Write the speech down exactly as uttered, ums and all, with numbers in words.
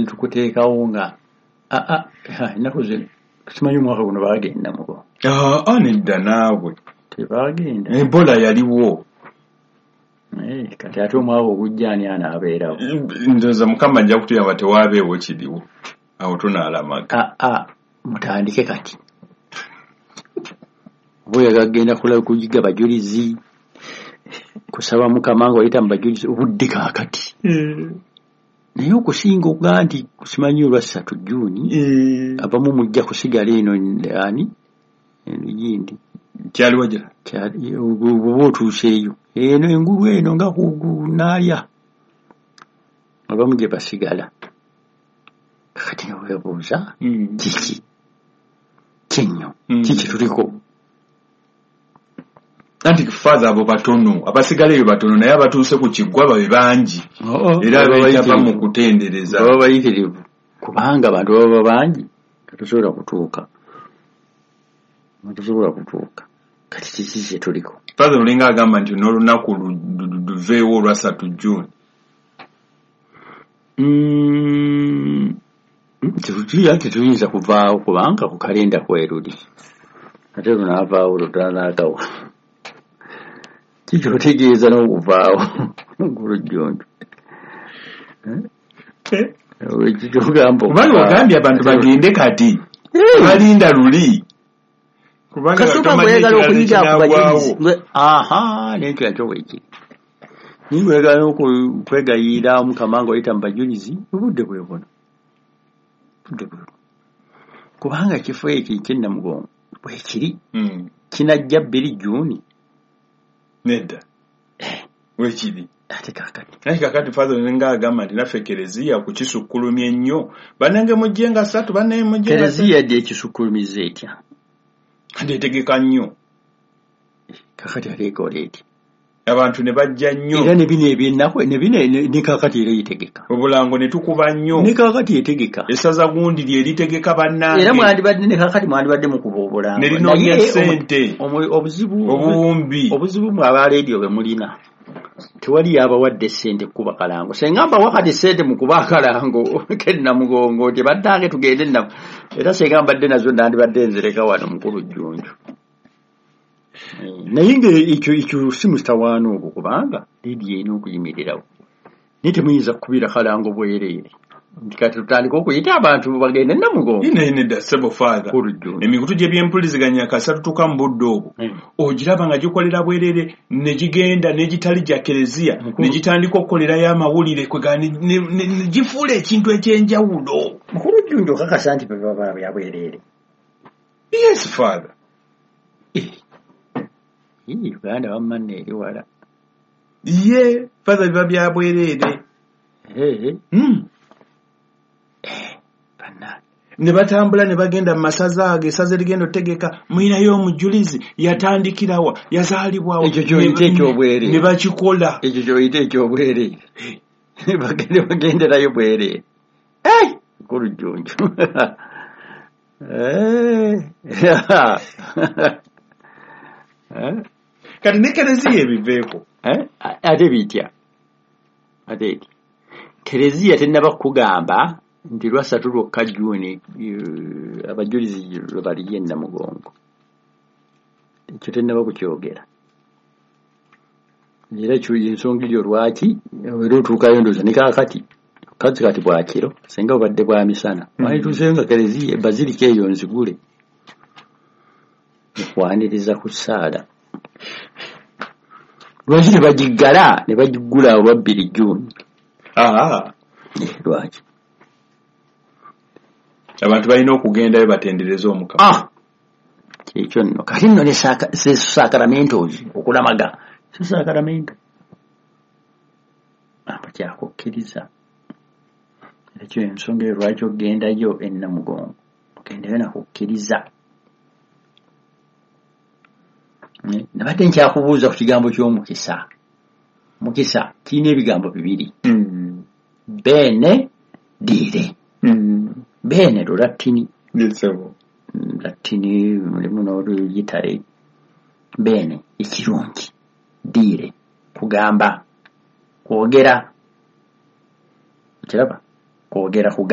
tukuteekawo nga ah ah ennaku zino simanyi omwaka guno baagenda mugo ah nedda naawe tebaagenda Ebola yaliwo eh kati ate omwaka ogujjaani anaabeerawo ndoza mukama ajja kutuyamba tewaabeewo kiriwo awo tunaalamaga ah ah mutandike kati bwe gagenda kula kujiga bajulizi kusaba mukama ngo ayita mbajulizi obudde kaakati naye okusinga okuga nti kusimanyi olwa ssatu Juni abamu mujja kusigala eno ani eno yindi kyali wajja kyali obo otuuseeyo eno engulu eno nga kugunaalya abamu gye basigala kati nga weebuuza kiki kinyo kiki tuliko anti father abo batono abasigala eyo batono naye abatuuse ku kiggwa babe bangi era bayitaba mu kutendereza baba bayitirivu kubanga abantu baba bangi katusobola kutuuka katusobola kutuuka kati kiki kye tuliko father olinga agamba nti n'olunaku luveewo olwa ssatu Juni tutuya tetuyinza kuvaawo kubanga ku kalenda kweruli ate lunaavaawo lutanaagawo kikyotegeeza n'okuvaawo ngulujjonjo ekikyogambo kubanga ogambye abantu bagende kati balinda luli kasooka mwegala okuyita ku bajulizi aha nekyo yakyo bwekiri niwegala okwegayiira mukama nga oyita mu bajulizi obudde bwebona budde bwebona kubanga ekifo ekyo ekyennamugongo bwekiri kinajja bbiri Juni nedda wekiri ate kakati ate kakati father nga agamba nti naffe Kereziya kukisukkulumya ennyo bannange mujje nga ssatu bannaye mujje Kereziya dde ekisukkulumiza etya ate etegeka nnyo kakati ate ekola etya abantu ne bajja nnyo era ne bino ebyennaku ne bino ne kakati era yitegeka obulango ne tukuba nnyo ne kakati yetegeka essaza gundi lye litegeka bannange era mwandibadde ne kakati mwandibadde mu kuba obulango ne linoonya ssente obuzibu obuwumbi obuzibu mu aba leediyo bwe mulina tewali yabawadde ssente kukuba kalango senga mba wakati ssente mu kuba kalango kennamugongo tebaddange tugende nabo era senga mbadde nazo nandibadde nzireka wano mukulu jjunju naye nga ekyo ekyo si mutawaana ogwo kubanga leediyo erina okuyimirirawo naye temuyinza kukubira kalango bwereere nti kati tutandika okuyita abantu bagende namugongo ine ine da sebo father emikutu gye byempuliziganya kasatu tuka mu budde obwo ogiraba nga gikolera bwereere ne gigenda ne gitali gya Kereziya ne gitandika okukolerayo amawulire kwegani ne gifuula ekintu ekyenjawulo mukulu jjunju okakasa nti baba bya bwereere yes father ii Uganda wammanne eri wala ye father biba bya bwereere ee ne batambula ne bagenda mu masaza age esaza erigenda otegeka mwinayo omujulizi yatandikirawa yazaalibwawo ekyo kyoyita ekyobwereere ne bakikola ekyo kyoyita ekyobwereere bagende bagenderayo bwereere mukulu jjunju kati ne Kereziya ebiveeko ate bitya ate eti Kereziya tennaba kugamba nti lwasatu lwokka Juni abajulizi lwe baliye Namugongo ekyo tennaba kukyogera era ensonga eryo lwaki era otuukayo ndoza ne kaakati kazi kati bwakiro senga obadde bwa misana walituuseyo nga Kereziya bazirika eyo nzigule okwaniriza ku ssaala lwaki ne bagiggala ne bagigula olwa bbiri Juni lwaki abantu balina okugendayo batendereza omukama kyekyo nno kati nno ne sakaramentozi okulamaga si sakaramento bakyakukkiriza ekyo ensonga eyo lwaki ogendayo e Namugongo ogendayo nakukkiriza nabadde nkyakubuuza ku kigambo ky'omukisa mukisa kirina ebigambo bibiri bene dire bene lulatini latini mulimu n'oluyitale bene ekirungi dire kugamba kwogera kiraba kwogera